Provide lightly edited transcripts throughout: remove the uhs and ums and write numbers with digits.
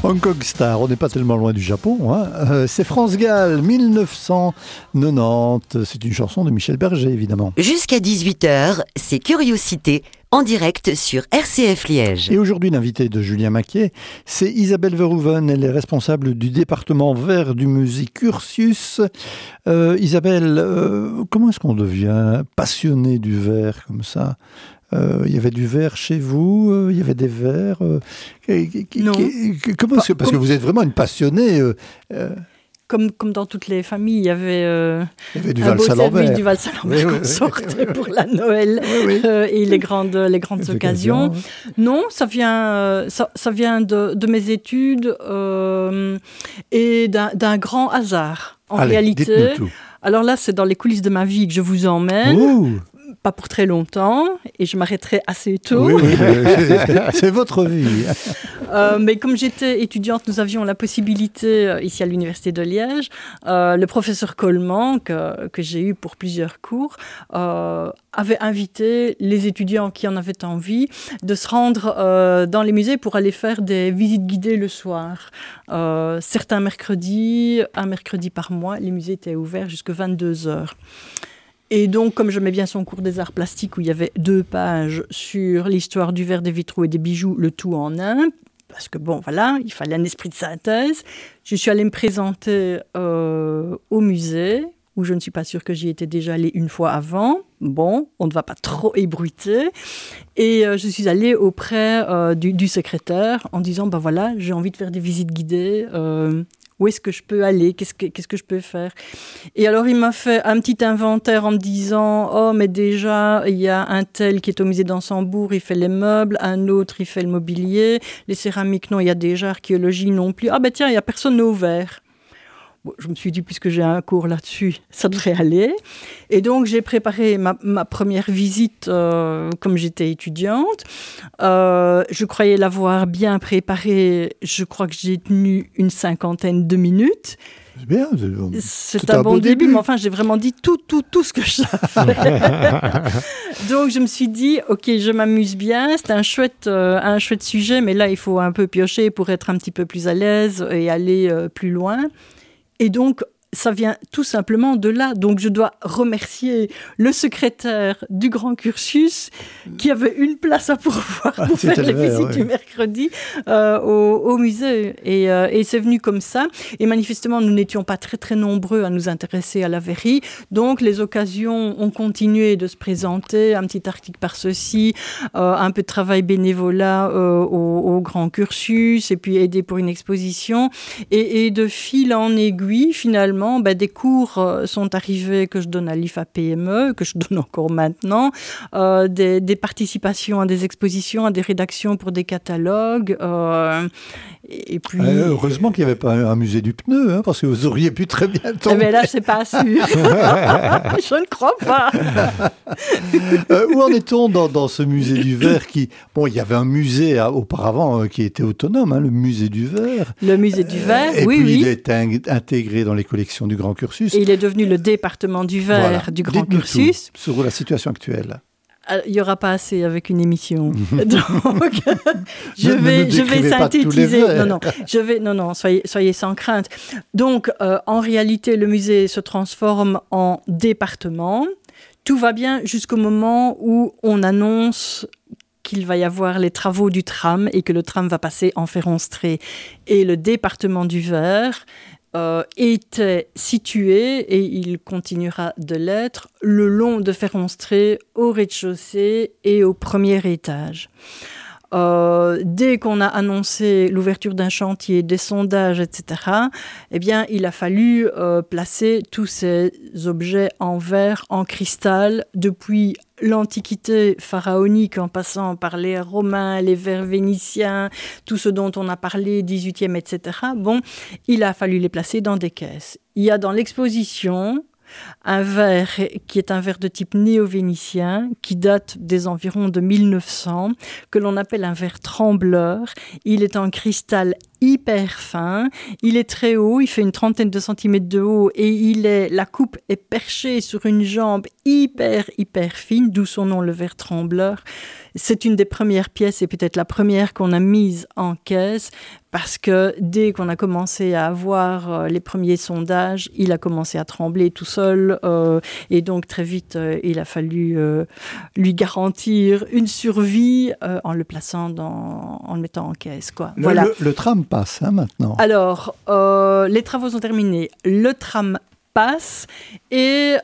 Hong Kong Star, on n'est pas tellement loin du Japon. Hein. C'est France Gall, 1990. C'est une chanson de Michel Berger, évidemment. Jusqu'à 18h, c'est Curiosité, en direct sur RCF Liège. Et aujourd'hui, l'invité de Julien Maquiet, c'est Isabelle Verhoeven. Elle est responsable du département vert du musée Curtius. Isabelle, comment est-ce qu'on devient passionné du verre comme ça ? Il y avait du verre chez vous, il y avait des verres. Non. Comment est-ce que, parce que vous êtes vraiment une passionnée. Comme dans toutes les familles, il y avait du un beau service Valsalambert. du Valsalambert qu'on sortait pour la Noël et les grandes occasions. Non, ça vient de mes études et d'un grand hasard. En réalité, dites-nous tout. Alors là, c'est dans les coulisses de ma vie que je vous emmène. Ouh. Pas pour très longtemps, et je m'arrêterai assez tôt. Oui, c'est votre vie. Mais comme j'étais étudiante, nous avions la possibilité, ici à l'Université de Liège, le professeur Coleman, que j'ai eu pour plusieurs cours, avait invité les étudiants qui en avaient envie de se rendre dans les musées pour aller faire des visites guidées le soir. Certains mercredis, un mercredi par mois, les musées étaient ouverts jusqu'à 22h. Et donc, comme j'aimais bien son cours des arts plastiques où il y avait 2 pages sur l'histoire du verre, des vitraux et des bijoux, le tout en un, parce que bon, voilà, il fallait un esprit de synthèse, je suis allée me présenter au musée, où je ne suis pas sûre que j'y étais déjà allée une fois avant. Bon, on ne va pas trop ébruiter. Et je suis allée auprès du secrétaire en disant, ben voilà, j'ai envie de faire des visites guidées. Où est-ce que je peux aller ? Qu'est-ce que je peux faire ? Et alors, il m'a fait un petit inventaire en me disant « Oh, mais déjà, il y a un tel qui est au musée d'Ansembourg, il fait les meubles, un autre, il fait le mobilier, les céramiques, non, il y a déjà archéologie non plus. Ah ben tiens, il n'y a personne au vert. » Bon, je me suis dit, puisque j'ai un cours là-dessus, ça devrait aller. Et donc, j'ai préparé ma première visite comme j'étais étudiante. Je croyais l'avoir bien préparée. Je crois que j'ai tenu une 50aine de minutes. C'est bien. C'est un bon début, mais enfin, j'ai vraiment dit tout ce que je savais. Donc, je me suis dit, OK, je m'amuse bien. C'est un chouette sujet, mais là, il faut un peu piocher pour être un petit peu plus à l'aise et aller plus loin. Et donc, ça vient tout simplement de là. Donc, je dois remercier le secrétaire du Grand Curtius qui avait une place à pourvoir pour faire les visites du mercredi au musée. Et c'est venu comme ça. Et manifestement, nous n'étions pas très, très nombreux à nous intéresser à la verrerie. Donc, les occasions ont continué de se présenter. Un petit article par ceci, un peu de travail bénévolat au Grand Curtius, et puis aider pour une exposition. Et de fil en aiguille, finalement, des cours sont arrivés que je donne à l'IFA PME, que je donne encore maintenant, des participations à des expositions, à des rédactions pour des catalogues. Et puis... heureusement qu'il n'y avait pas un musée du pneu, hein, parce que vous auriez pu très bien tomber. Mais là, c'est pas sûr. Je ne crois pas. Où en est-on dans ce musée du verre qui... Bon, il y avait un musée auparavant qui était autonome, hein, le musée du verre. Le musée du verre, oui. Et puis il est intégré dans les collections du Grand Curtius. Et il est devenu le département du verre du Grand Curtius. Sur la situation actuelle. Il n'y aura pas assez avec une émission. Donc, je vais synthétiser. Non, soyez sans crainte. Donc, en réalité, le musée se transforme en département. Tout va bien jusqu'au moment où on annonce qu'il va y avoir les travaux du tram et que le tram va passer en Ferronstrée. Et le département du verre était situé, et il continuera de l'être, le long de Ferronstrée, au rez-de-chaussée et au premier étage. Dès qu'on a annoncé l'ouverture d'un chantier, des sondages, etc., eh bien, il a fallu placer tous ces objets en verre, en cristal, depuis l'Antiquité pharaonique, en passant par les Romains, les verres vénitiens, tout ce dont on a parlé, 18e, etc. Bon, il a fallu les placer dans des caisses. Il y a dans l'exposition un verre qui est un verre de type néo-vénitien, qui date des environs de 1900, que l'on appelle un verre trembleur. Il est en cristal hyper fin, il est très haut, il fait une 30 de centimètres de haut et la coupe est perchée sur une jambe hyper fine, d'où son nom, le verre trembleur. C'est une des premières pièces et peut-être la première qu'on a mise en caisse parce que dès qu'on a commencé à avoir les premiers sondages, il a commencé à trembler tout seul et donc très vite il a fallu lui garantir une survie en le mettant en caisse, quoi. Voilà. Le tram passe maintenant. Alors, les travaux sont terminés. Le tram passe et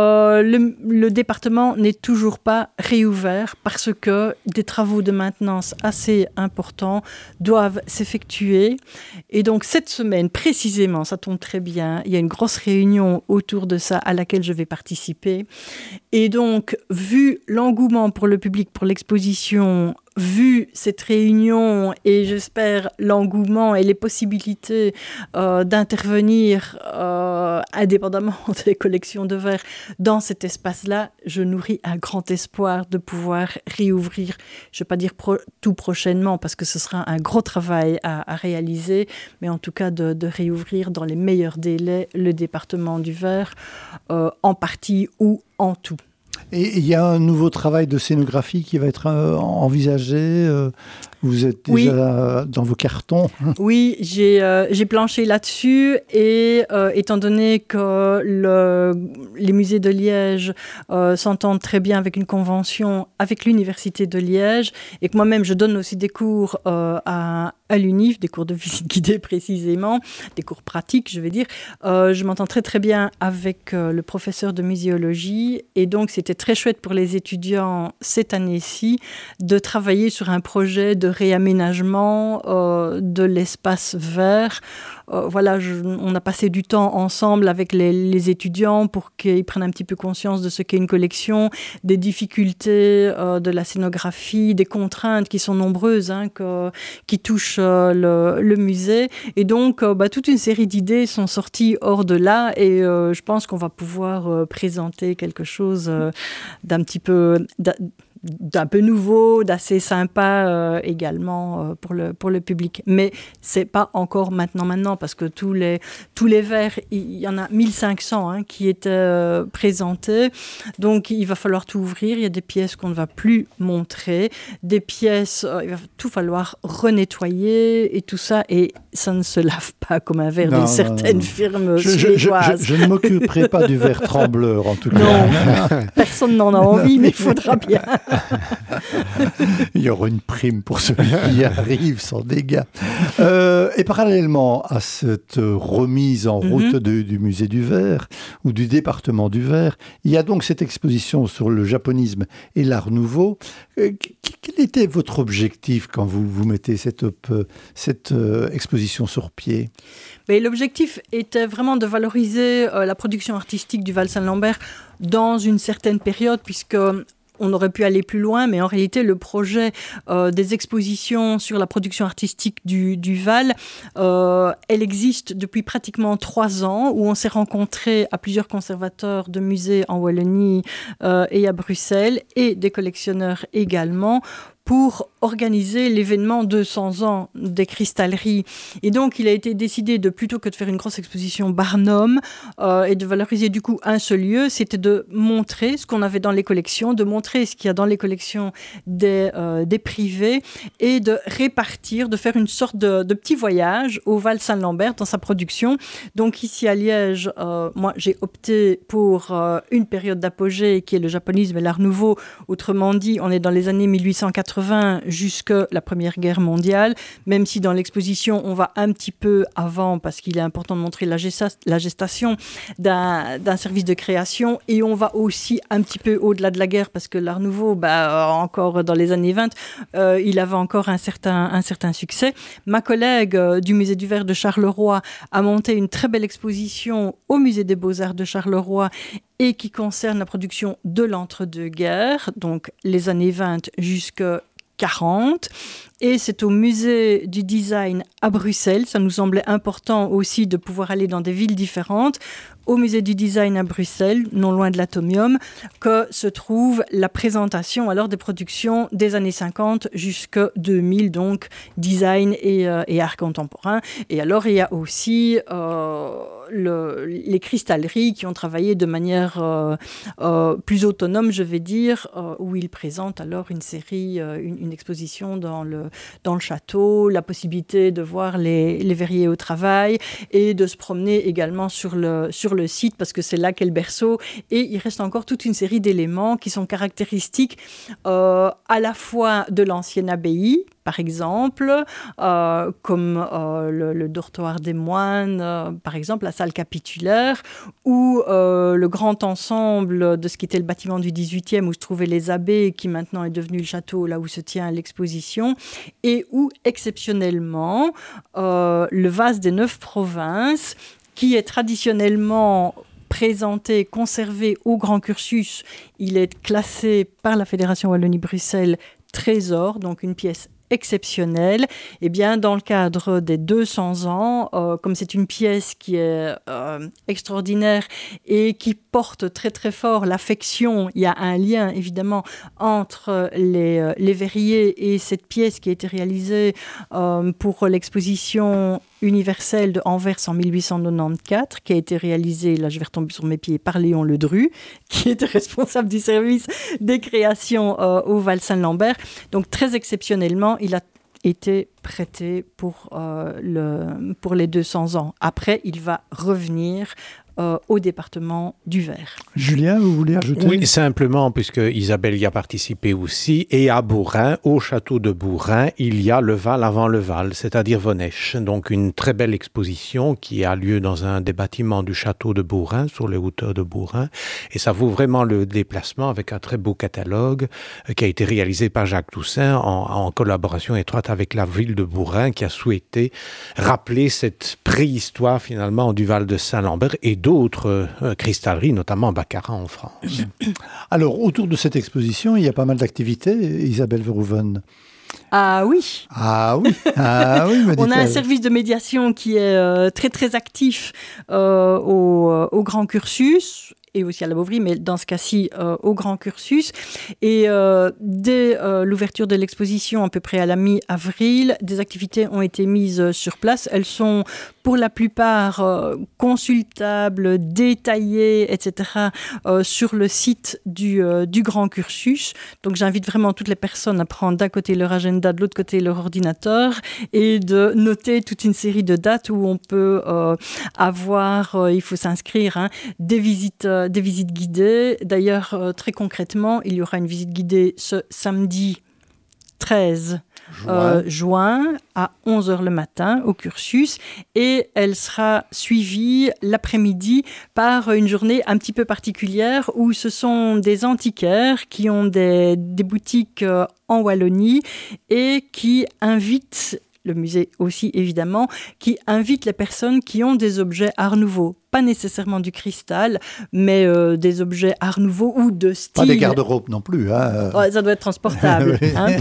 le département n'est toujours pas réouvert parce que des travaux de maintenance assez importants doivent s'effectuer. Et donc cette semaine, précisément, ça tombe très bien, il y a une grosse réunion autour de ça à laquelle je vais participer. Et donc, vu l'engouement pour le public, pour l'exposition, vu cette réunion et j'espère l'engouement et les possibilités d'intervenir indépendamment des collections de verre dans cet espace-là, je nourris un grand espoir de pouvoir réouvrir, je ne vais pas dire tout prochainement parce que ce sera un gros travail à réaliser, mais en tout cas de réouvrir dans les meilleurs délais le département du verre en partie ou en tout. Et il y a un nouveau travail de scénographie qui va être envisagé. Vous êtes déjà dans vos cartons. Oui, j'ai planché là-dessus et étant donné que les musées de Liège s'entendent très bien avec une convention avec l'Université de Liège et que moi-même je donne aussi des cours à l'UNIF, des cours de visite guidée précisément, des cours pratiques je vais dire, je m'entends très très bien avec le professeur de muséologie et donc c'était très chouette pour les étudiants cette année-ci de travailler sur un projet de réaménagement de l'espace vert. Voilà, on a passé du temps ensemble avec les étudiants pour qu'ils prennent un petit peu conscience de ce qu'est une collection, des difficultés de la scénographie, des contraintes qui sont nombreuses, qui touchent le musée. Et donc, toute une série d'idées sont sorties hors de là et je pense qu'on va pouvoir présenter quelque chose d'un peu nouveau, d'assez sympa également pour le public. Mais c'est pas encore maintenant parce que tous les verres, il y en a 1500 qui étaient présentés. Donc il va falloir tout ouvrir. Il y a des pièces qu'on ne va plus montrer, des pièces, il va tout falloir renettoyer et tout ça. Et ça ne se lave pas comme un verre dans certaines firmes suédoises. Je ne m'occuperai pas du verre trembleur en tout cas. Non, personne n'en a envie, mais il faudra bien. Il y aura une prime pour ceux qui y arrivent sans dégâts. Et parallèlement à cette remise en route du musée du verre ou du département du verre, il y a donc cette exposition sur le japonisme et l'art nouveau. Quel était votre objectif quand vous mettez cette exposition sur pied ? Mais l'objectif était vraiment de valoriser la production artistique du Val Saint-Lambert dans une certaine période, puisque on aurait pu aller plus loin, mais en réalité, le projet des expositions sur la production artistique du Val, elle existe depuis pratiquement 3 ans, où on s'est rencontrés à plusieurs conservateurs de musées en Wallonie et à Bruxelles, et des collectionneurs également, pour organiser l'événement 200 ans des cristalleries. Et donc, il a été décidé de, plutôt que de faire une grosse exposition Barnum et de valoriser du coup un seul lieu, c'était de montrer ce qu'on avait dans les collections, de montrer ce qu'il y a dans les collections des privés et de répartir, de faire une sorte de petit voyage au Val Saint-Lambert dans sa production. Donc ici à Liège, moi j'ai opté pour une période d'apogée qui est le japonisme et l'art nouveau. Autrement dit, on est dans les années 1880 jusqu'à la Première Guerre mondiale, même si dans l'exposition, on va un petit peu avant, parce qu'il est important de montrer la gestation d'un service de création, et on va aussi un petit peu au-delà de la guerre, parce que l'Art Nouveau, encore dans les années 20, il avait encore un certain succès. Ma collègue du Musée du Verre de Charleroi a monté une très belle exposition au Musée des Beaux-Arts de Charleroi, et qui concerne la production de l'entre-deux-guerres, donc les années 20 jusqu'à 40. et c'est au musée du design à Bruxelles. Ça nous semblait important aussi de pouvoir aller dans des villes différentes. Au musée du design à Bruxelles, non loin de l'Atomium, que se trouve la présentation alors des productions des années 50 jusqu'à 2000, donc design et art contemporain. Et alors il y a aussi les cristalleries qui ont travaillé de manière plus autonome, je vais dire, où ils présentent alors une série, une exposition dans le château, la possibilité de voir les verriers au travail et de se promener également sur le site, parce que c'est là qu'est le berceau, et il reste encore toute une série d'éléments qui sont caractéristiques à la fois de l'ancienne abbaye, par exemple, comme le dortoir des moines, par exemple, la salle capitulaire, ou le grand ensemble de ce qui était le bâtiment du 18e où se trouvaient les abbés, qui maintenant est devenu le château, là où se tient l'exposition, et où, exceptionnellement, le vase des 9 provinces, qui est traditionnellement présenté, conservé au Grand Cursus. Il est classé par la Fédération Wallonie-Bruxelles trésor, donc une pièce exceptionnelle. Eh bien, dans le cadre des 200 ans, comme c'est une pièce qui est extraordinaire et qui porte très très fort l'affection, il y a un lien évidemment entre les verriers et cette pièce qui a été réalisée pour l'exposition universelle de Anvers en 1894, qui a été réalisée, là je vais retomber sur mes pieds, par Léon Ledru, qui était responsable du service des créations au Val Saint-Lambert. Donc très exceptionnellement, il a été prêté pour les 200 ans. Après, il va revenir au département du Var. Julien, vous voulez ajouter ? Oui, simplement, puisque Isabelle y a participé aussi, et à Bourrin, au château de Bourrin, il y a le Val avant le Val, c'est-à-dire Vonèche. Donc une très belle exposition qui a lieu dans un des bâtiments du château de Bourrin, sur les hauteurs de Bourrin, et ça vaut vraiment le déplacement avec un très beau catalogue qui a été réalisé par Jacques Toussaint en collaboration étroite avec la ville de Bourrin, qui a souhaité rappeler cette préhistoire finalement du Val de Saint-Lambert et d'autres cristalleries, notamment Baccarat en France. Alors, autour de cette exposition, il y a pas mal d'activités, Isabelle Verhoeven. Ah oui. Ah oui. Ah oui. On a un service de médiation qui est très très actif au Grand Cursus et aussi à la Beauvry, mais dans ce cas-ci au Grand Cursus. Et dès l'ouverture de l'exposition, à peu près à la mi-avril, des activités ont été mises sur place. Elles sont pour la plupart consultables, détaillées, etc., sur le site du Grand Cursus. Donc j'invite vraiment toutes les personnes à prendre d'un côté leur agenda, de l'autre côté leur ordinateur, et de noter toute une série de dates où on peut avoir, il faut s'inscrire, des visites guidées. D'ailleurs, très concrètement, il y aura une visite guidée ce samedi 13 juin à 11h le matin au Cursus, et elle sera suivie l'après-midi par une journée un petit peu particulière où ce sont des antiquaires qui ont des boutiques en Wallonie et qui invitent, le musée aussi évidemment, qui invite les personnes qui ont des objets Art Nouveau. Pas nécessairement du cristal, mais des objets Art Nouveau ou de style. Pas des garde-robes non plus. Hein. Ouais, ça doit être transportable. Hein.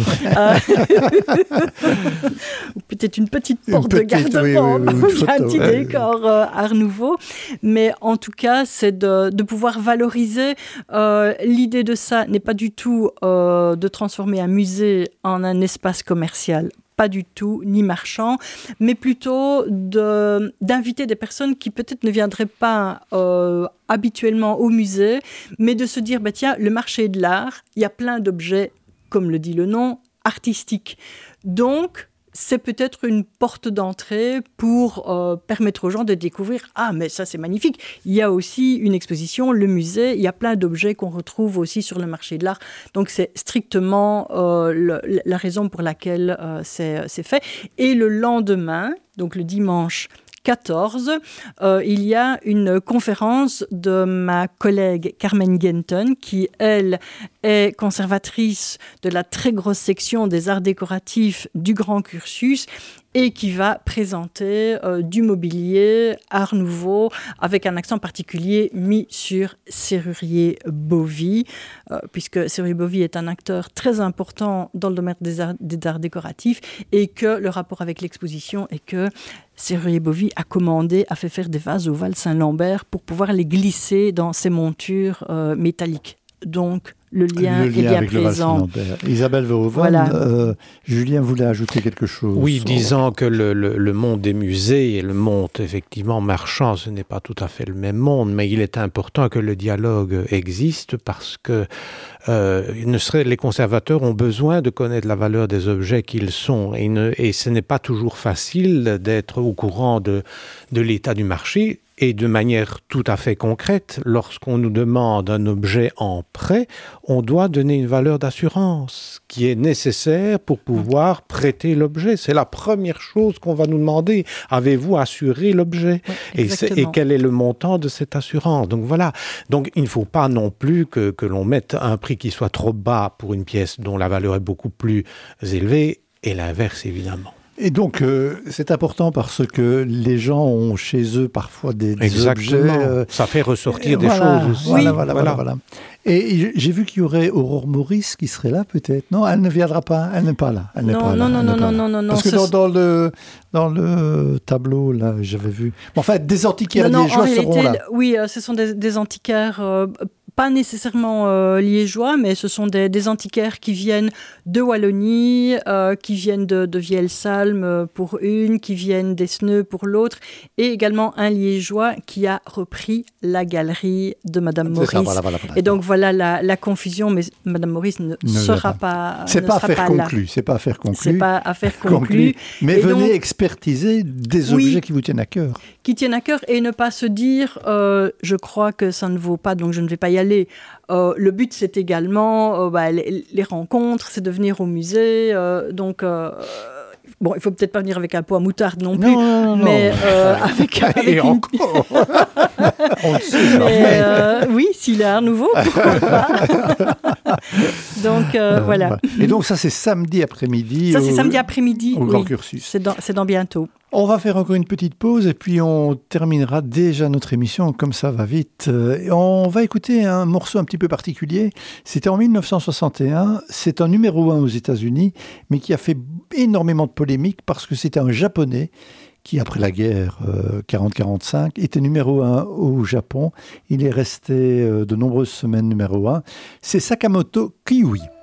Ou peut-être une petite porte de garde-robe, oui, un petit décor Art Nouveau. Mais en tout cas, c'est de pouvoir valoriser. L'idée de ça n'est pas du tout de transformer un musée en un espace commercial. Pas du tout, ni marchand, mais plutôt d'inviter des personnes qui peut-être ne viendraient pas habituellement au musée, mais de se dire, tiens, le marché de l'art, il y a plein d'objets, comme le dit le nom, artistiques. Donc, c'est peut-être une porte d'entrée pour permettre aux gens de découvrir « Ah, mais ça, c'est magnifique !» Il y a aussi une exposition, le musée, il y a plein d'objets qu'on retrouve aussi sur le marché de l'art. Donc, c'est strictement la raison pour laquelle c'est fait. Et le lendemain, donc le dimanche 14, il y a une conférence de ma collègue Carmen Genton, qui, elle, est conservatrice de la très grosse section des arts décoratifs du grand cursus et qui va présenter du mobilier art nouveau avec un accent particulier mis sur Serrurier Bovy, puisque Serrurier Bovy est un acteur très important dans le domaine des arts décoratifs et que le rapport avec l'exposition est que Serrurier Bovy a fait faire des vases au Val-Saint-Lambert pour pouvoir les glisser dans ses montures métalliques. Donc, le lien est bien avec présent. Isabelle Verhoeven, voilà. Julien voulait ajouter quelque chose. Oui, disant que le monde des musées et le monde effectivement marchand, ce n'est pas tout à fait le même monde, mais il est important que le dialogue existe parce que les conservateurs ont besoin de connaître la valeur des objets qu'ils sont et ce n'est pas toujours facile d'être au courant de l'état du marché. Et de manière tout à fait concrète, lorsqu'on nous demande un objet en prêt, on doit donner une valeur d'assurance qui est nécessaire pour pouvoir prêter l'objet. C'est la première chose qu'on va nous demander. Avez-vous assuré l'objet ? Et quel est le montant de cette assurance ? Donc voilà. Donc il ne faut pas non plus que l'on mette un prix qui soit trop bas pour une pièce dont la valeur est beaucoup plus élevée, et l'inverse évidemment. Et donc, c'est important parce que les gens ont chez eux parfois des objets... ça fait ressortir des choses aussi. Voilà. Et j'ai vu qu'il y aurait Aurore Maurice qui serait là, peut-être. Non, elle ne viendra pas. Elle n'est pas là. Non. Parce que dans le tableau, là, j'avais vu... Enfin, des antiquaires liégeois seront là. Oui, ce sont des antiquaires... pas nécessairement liégeois, mais ce sont des antiquaires qui viennent de Wallonie, qui viennent de Vielsalm pour une, qui viennent d'Esneux pour l'autre, et également un liégeois qui a repris la galerie de Madame Maurice. Ça, voilà. Et donc voilà la confusion, mais Madame Maurice ne sera pas. C'est pas affaire conclue. C'est pas affaire conclue. Mais venez expertiser des objets qui vous tiennent à cœur. Qui tiennent à cœur et ne pas se dire je crois que ça ne vaut pas, donc je ne vais pas y aller. Le but, c'est également les rencontres, c'est de venir au musée. Donc, il faut peut-être pas venir avec un pot à moutarde non plus, mais avec et encore. On le sait jamais. Oui, s'il est à nouveau, pourquoi pas. Donc, voilà. Et donc, ça, c'est samedi après-midi. Ça, c'est samedi après-midi. Au Grand Cursus. C'est dans bientôt. On va faire encore une petite pause et puis on terminera déjà notre émission, comme ça va vite. On va écouter un morceau un petit peu particulier. C'était en 1961. C'est un numéro 1 aux États-Unis, mais qui a fait énormément de polémiques parce que c'était un Japonais qui, après la guerre 40-45, était numéro 1 au Japon. Il est resté de nombreuses semaines numéro 1. C'est Sakamoto Kiwi.